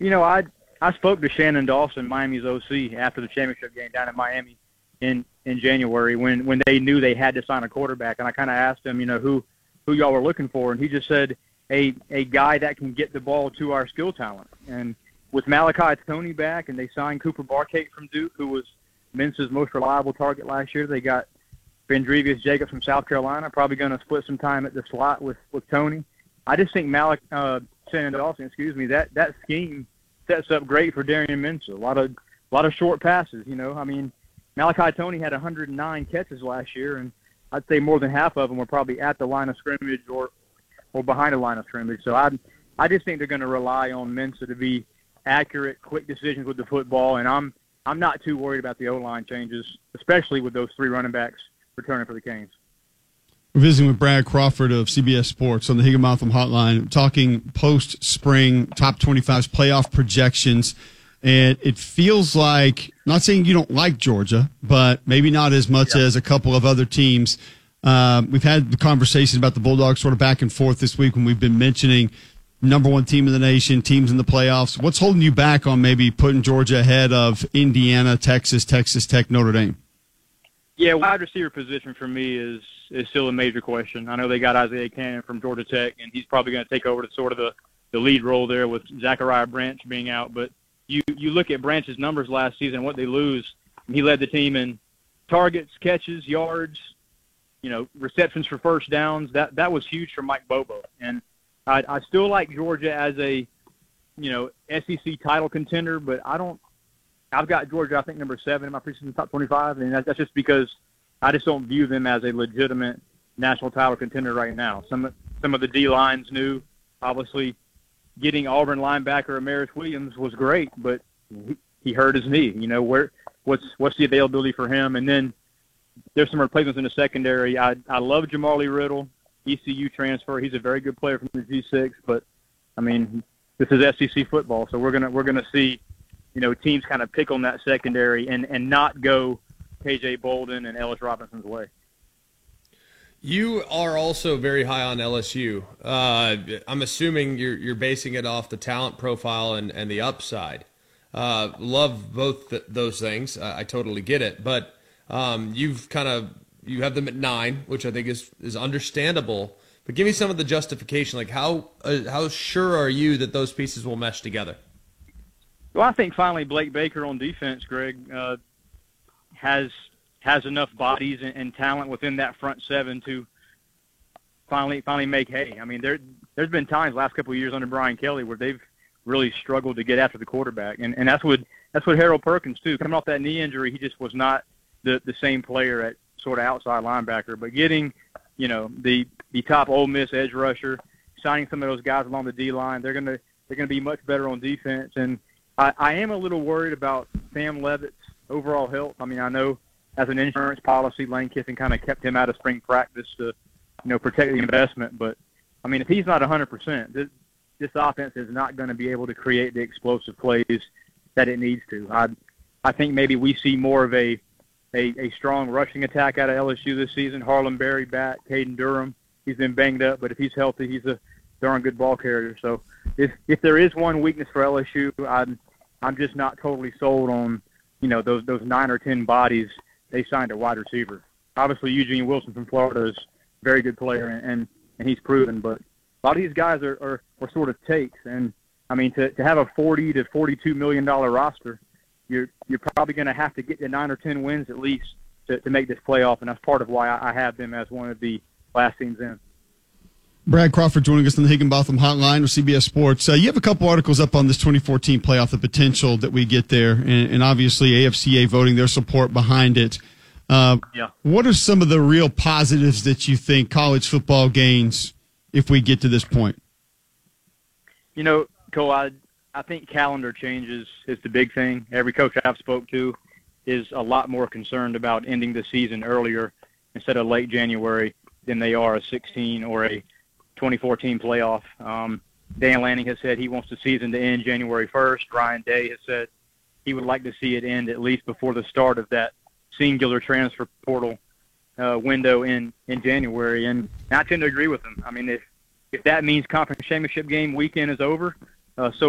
I spoke to Shannon Dawson, Miami's OC, after the championship game down in Miami in January when they knew they had to sign a quarterback, and I kind of asked him, who y'all were looking for, and he just said a guy that can get the ball to our skill talent. And with Malachi Tony back, and they signed Cooper Barkate from Duke, who was Mince's most reliable target last year. They got Vendrevious Jacobs from South Carolina, probably going to split some time at the slot with Tony. I just think Shannon Dawson, that scheme sets up great for Darian Mince. A lot of short passes, Malachi Tony had 109 catches last year, and I'd say more than half of them were probably at the line of scrimmage or behind the line of scrimmage. So I just think they're going to rely on Mince to be accurate, quick decisions with the football, and I'm not too worried about the O-line changes, especially with those three running backs returning for the Canes. We're visiting with Brad Crawford of CBS Sports on the Higginbotham Hotline, talking post-spring top 25 playoff projections. And it feels like, not saying you don't like Georgia, but maybe not as much as a couple of other teams. We've had the conversation about the Bulldogs sort of back and forth this week when we've been mentioning number one team in the nation, teams in the playoffs. What's holding you back on maybe putting Georgia ahead of Indiana, Texas, Texas Tech, Notre Dame? Yeah, wide receiver position for me is still a major question. I know they got Isaiah Cannon from Georgia Tech, and he's probably going to take over to sort of the lead role there with Zachariah Branch being out. But you look at Branch's numbers last season, what they lose. He led the team in targets, catches, yards, receptions for first downs. That was huge for Mike Bobo. And I still like Georgia as a, SEC title contender, but I've got Georgia, I think, number 7 in my preseason top 25, and that's just because I just don't view them as a legitimate national title contender right now. Some of the D-lines new, obviously, getting Auburn linebacker Amaris Williams was great, but he hurt his knee. What's the availability for him? And then there's some replacements in the secondary. I love Jamali Riddle, ECU transfer. He's a very good player from the G6, but this is SEC football, so we're gonna see teams kind of pick on that secondary and not go KJ Bolden and Ellis Robinson's way. You are also very high on LSU. I'm assuming you're basing it off the talent profile and the upside. Love both those things. I totally get it. But you have them at 9, which I think is understandable. But give me some of the justification. Like how sure are you that those pieces will mesh together? Well, I think finally Blake Baker on defense, Greg, has enough bodies and talent within that front 7 to finally make hay. There's been times last couple of years under Brian Kelly where they've really struggled to get after the quarterback, and that's what Harold Perkins too. Coming off that knee injury, he just was not the same player at sort of outside linebacker. But getting the top Ole Miss edge rusher, signing some of those guys along the D line, they're gonna be much better on defense. And I am a little worried about Sam Levitt's overall health. I know as an insurance policy, Lane Kiffin kind of kept him out of spring practice to, protect the investment. But, if he's not 100%, this offense is not going to be able to create the explosive plays that it needs to. I think maybe we see more of a strong rushing attack out of LSU this season. Harlem Berry back, Caden Durham. He's been banged up, but if he's healthy, he's a darn good ball carrier. So if there is one weakness for LSU, I'm just not totally sold on, those 9 or 10 bodies they signed a wide receiver. Obviously, Eugene Wilson from Florida is a very good player, and he's proven. But a lot of these guys are sort of takes. And, to have a $40 to $42 million roster, you're probably going to have to get to 9 or 10 wins at least to make this playoff, and that's part of why I have them as one of the last teams in. Brad Crawford joining us on the Higginbotham Hotline with CBS Sports. You have a couple articles up on this 2014 playoff, the potential that we get there, and obviously AFCA voting their support behind it. What are some of the real positives that you think college football gains if we get to this point? Cole, I think calendar changes is the big thing. Every coach I've spoke to is a lot more concerned about ending the season earlier instead of late January than they are a 16 or a 2014 playoff. Dan Lanning has said he wants the season to end January 1st. Ryan Day has said he would like to see it end at least before the start of that singular transfer portal window in January. And I tend to agree with him. If that means conference championship game weekend is over, so